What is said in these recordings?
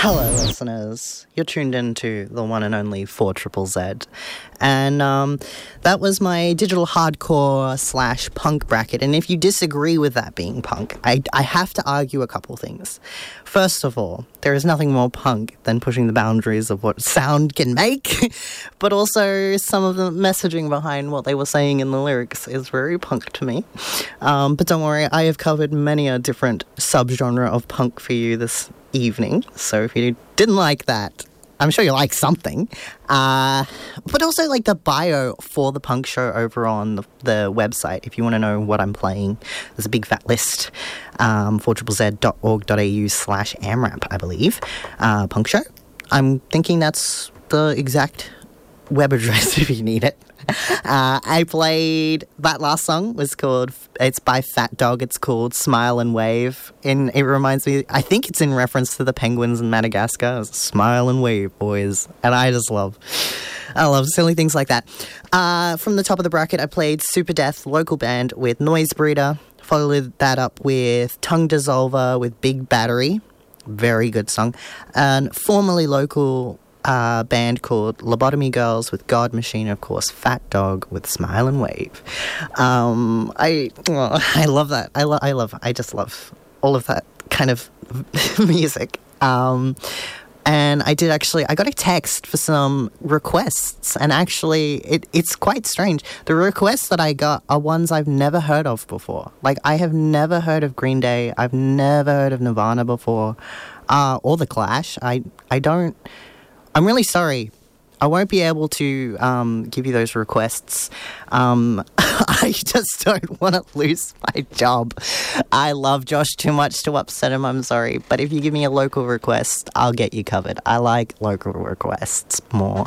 Hello, listeners. You're tuned into the one and only 4ZZZ. And that was my digital hardcore / punk bracket. And if you disagree with that being punk, I have to argue a couple things. First of all, there is nothing more punk than pushing the boundaries of what sound can make. But also, some of the messaging behind what they were saying in the lyrics is very punk to me. But don't worry, I have covered many a different subgenre of punk for you this evening. So if you didn't like that, I'm sure you like something. But also like the bio for the punk show over on the website. If you want to know what I'm playing, there's a big fat list. 4ZZZ.org.au/AMRAP, I believe. Punk show. I'm thinking that's the exact web address if you need it. I played that last song it's by Fat Dog. It's called Smile and Wave, and it reminds me, I think it's in reference to the penguins in Madagascar. It's Smile and Wave, boys. And I love silly things like that. From the top of the bracket, I played Super Death, local band, with Noise Breeder. Followed that up with Tongue Dissolver with Big Battery. Very good song. And formerly local band called Lobotomy Girls with God Machine, of course, Fat Dog with Smile and Wave. I love that. I just love all of that kind of music. And I got a text for some requests, and actually it's quite strange. The requests that I got are ones I've never heard of before. Like, I have never heard of Green Day. I've never heard of Nirvana before, or The Clash. I'm really sorry. I won't be able to give you those requests. I just don't want to lose my job. I love Josh too much to upset him, I'm sorry. But if you give me a local request, I'll get you covered. I like local requests more.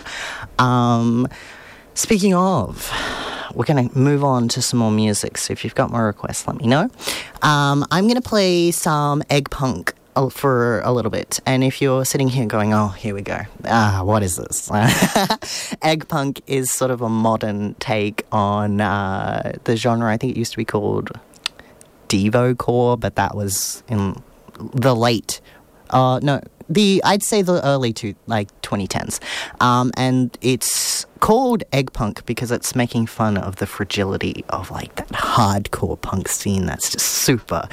Speaking of, we're going to move on to some more music. So if you've got more requests, let me know. I'm going to play some Egg Punk for a little bit, and if you're sitting here going, oh, here we go, what is this? Egg Punk is sort of a modern take on the genre. I think it used to be called Devocore, but that was in the late I'd say the early 2010s, and it's called Egg Punk because it's making fun of the fragility of like that hardcore punk scene that's just super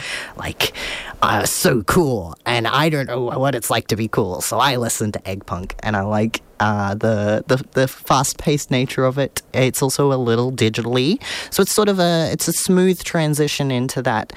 so cool, and I don't know what it's like to be cool, so I listen to Egg Punk, and I like the fast-paced nature of it. It's also a little digitally, so it's sort of a smooth transition into that.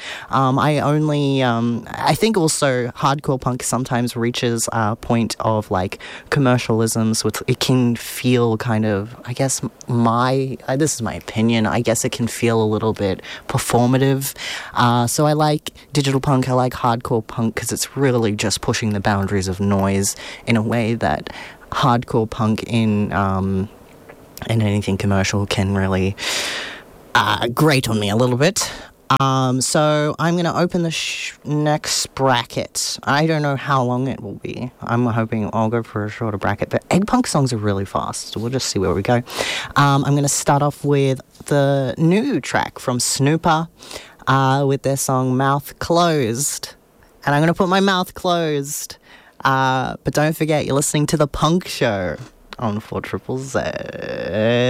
I think also hardcore punk sometimes reaches a point of like commercialism, so it can feel kind of, I guess this is my opinion, I guess it can feel a little bit performative. So I like digital punk, I like hardcore punk because it's really just pushing the boundaries of noise in a way that hardcore punk in anything commercial can really grate on me a little bit. So I'm going to open the next bracket. I don't know how long it will be. I'm hoping I'll go for a shorter bracket, but Egg Punk songs are really fast, so we'll just see where we go. I'm going to start off with the new track from Snooper with their song Mouth Closed. And I'm going to put my mouth closed. But don't forget, you're listening to The Punk Show on 4ZZZ.